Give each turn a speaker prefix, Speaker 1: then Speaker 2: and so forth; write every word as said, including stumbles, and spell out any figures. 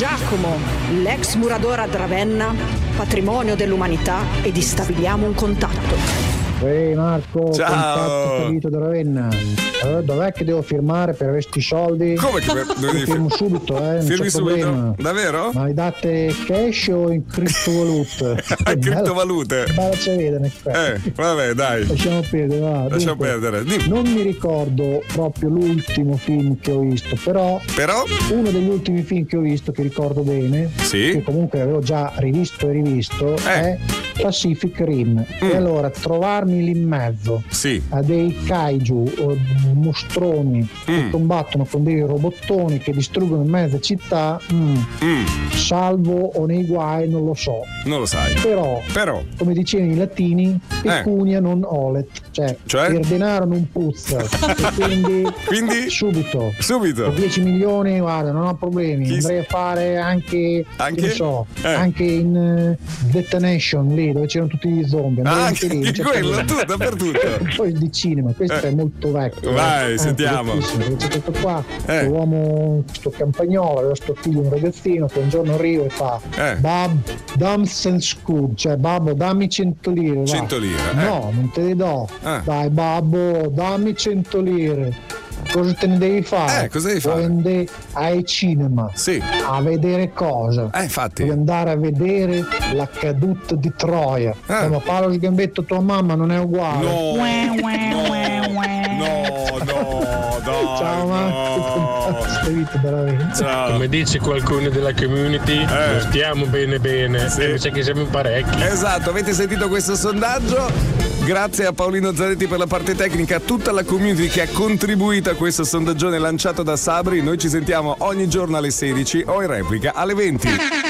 Speaker 1: Giacomo, l'ex muradora di Ravenna, patrimonio dell'umanità, ed stabiliamo un contatto.
Speaker 2: Ehi Marco,
Speaker 3: ciao.
Speaker 2: Contatto Vito da Ravenna. Allora, dov'è che devo firmare per avere sti soldi?
Speaker 3: Come che per...
Speaker 2: Ti firmo subito, eh? Non
Speaker 3: Firmi
Speaker 2: c'è
Speaker 3: subito?
Speaker 2: problema.
Speaker 3: Davvero?
Speaker 2: Ma li date cash o in criptovalute?
Speaker 3: In criptovalute?
Speaker 2: Bella c'è vedere.
Speaker 3: Eh, vabbè, dai.
Speaker 2: Lasciamo perdere, va.
Speaker 3: Lasciamo
Speaker 2: Dunque,
Speaker 3: perdere. Dimmi.
Speaker 2: Non mi ricordo proprio l'ultimo film che ho visto, però,
Speaker 3: però
Speaker 2: uno degli ultimi film che ho visto, che ricordo bene,
Speaker 3: sì,
Speaker 2: che comunque avevo già rivisto e rivisto,
Speaker 3: eh.
Speaker 2: è Pacific Rim. Mm. E allora trovarmi lì in mezzo
Speaker 3: sì.
Speaker 2: a dei kaiju o mostroni mm. che combattono con dei robottoni che distruggono mezza città, mm. Mm. salvo o nei guai non lo so,
Speaker 3: non lo sai,
Speaker 2: però,
Speaker 3: però.
Speaker 2: come dicevano i latini, pecunia eh. non olet, cioè,
Speaker 3: cioè?
Speaker 2: il denaro non puzza. E quindi,
Speaker 3: quindi
Speaker 2: subito
Speaker 3: subito
Speaker 2: per dieci milioni, guarda, non ho problemi.
Speaker 3: Chi...
Speaker 2: andrei a fare anche
Speaker 3: anche
Speaker 2: che ne so
Speaker 3: eh.
Speaker 2: anche in uh, Detonation, lì dove c'erano tutti gli zombie,
Speaker 3: ah,
Speaker 2: anche lì,
Speaker 3: anche quello, tu dappertutto.
Speaker 2: Poi di cinema, questo eh. è molto vecchio,
Speaker 3: vai,
Speaker 2: eh.
Speaker 3: sentiamo.
Speaker 2: C'è questo qua,
Speaker 3: eh.
Speaker 2: uomo, questo campagnolo, aveva sto figlio, un ragazzino che un giorno arriva e fa
Speaker 3: eh.
Speaker 2: Bab, dammi Scud, cioè babbo dammi cento lire,
Speaker 3: cento lire
Speaker 2: eh. no, non te le do, eh. dai babbo dammi cento lire. Cosa te ne devi fare?
Speaker 3: Eh, cosa devi fare?
Speaker 2: Puoi andare ai cinema,
Speaker 3: sì,
Speaker 2: a vedere cosa?
Speaker 3: Eh, infatti.
Speaker 2: Puoi andare a vedere la caduta di Troia.
Speaker 3: Eh.
Speaker 2: Ma Paolo Sgambetto, tua mamma non è uguale.
Speaker 3: No, no, no, no, dai,
Speaker 2: ciao
Speaker 3: no. Ciao.
Speaker 4: Come dice qualcuno della community, eh. stiamo bene bene, sì. e mi sa che siamo in parecchi.
Speaker 3: Esatto, avete sentito questo sondaggio? Grazie a Paolino Zanetti per la parte tecnica, a tutta la community che ha contribuito a questo sondaggione lanciato da Sabri. Noi ci sentiamo ogni giorno alle sedici o in replica alle venti.